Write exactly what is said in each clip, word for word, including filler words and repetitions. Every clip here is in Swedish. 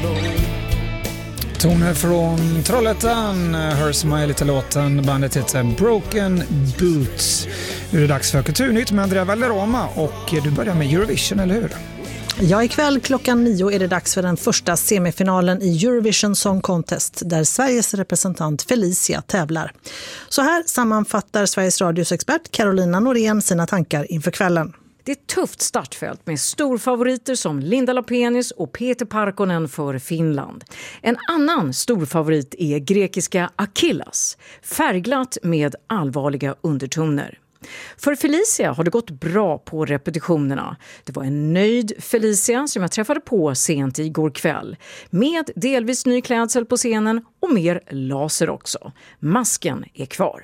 Toner från Trollhättan, Her Smiley-låten, bandet heter Broken Boots. Nu är det dags för Kulturnytt med Andrea Valderrama och du börjar med Eurovision, eller hur? Ja, ikväll klockan nio är det dags för den första semifinalen i Eurovision Song Contest där Sveriges representant Felicia tävlar. Så här sammanfattar Sveriges Radios expert Carolina Norén sina tankar inför kvällen. Det är ett tufft startfält med storfavoriter som Linda Lapenis och Peter Parkkonen för Finland. En annan storfavorit är grekiska Achillas, färgglatt med allvarliga undertoner. För Felicia har det gått bra på repetitionerna. Det var en nöjd Felicia som jag träffade på sent igår kväll. Med delvis ny klädsel på scenen och mer laser också. Masken är kvar.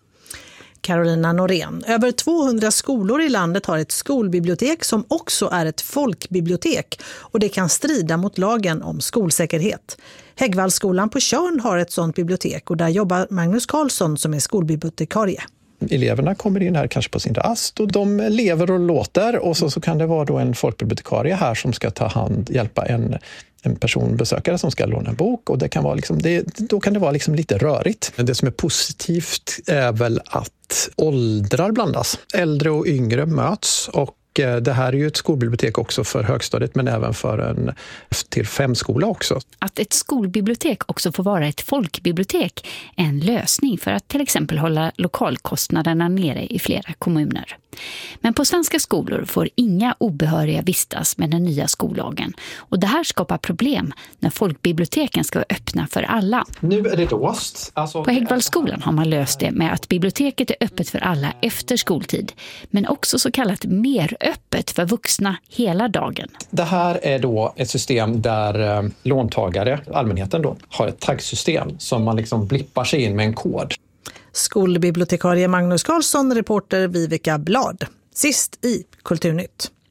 Carolina Norén. Över tvåhundra skolor i landet har ett skolbibliotek som också är ett folkbibliotek och det kan strida mot lagen om skolsäkerhet. Häggvallskolan på Tjörn har ett sådant bibliotek och där jobbar Magnus Karlsson som är skolbibliotekarie. Eleverna kommer in här kanske på sin rast och de lever och låter och så, så kan det vara då en folkbibliotekarie här som ska ta hand, hjälpa en, en personbesökare som ska låna en bok och det kan vara liksom, det, då kan det vara liksom lite rörigt. Men det som är positivt är väl att åldrar blandas. Äldre och yngre möts och det här är ju ett skolbibliotek också för högstadiet men även för en till femskola också. Att ett skolbibliotek också får vara ett folkbibliotek är en lösning för att till exempel hålla lokalkostnaderna nere i flera kommuner. Men på svenska skolor får inga obehöriga vistas med den nya skollagen. Och det här skapar problem när folkbiblioteken ska vara öppna för alla. Nu är det låst. Alltså... På Häggvallskolan har man löst det med att biblioteket är öppet för alla efter skoltid. Men också så kallat mer öppet för vuxna hela dagen. Det här är då ett system där eh, låntagare, allmänheten då, har ett taggsystem som man liksom blippar sig in med en kod. Skolbibliotekarie Magnus Karlsson, reporter Vivica Blad. Sist i Kulturnytt.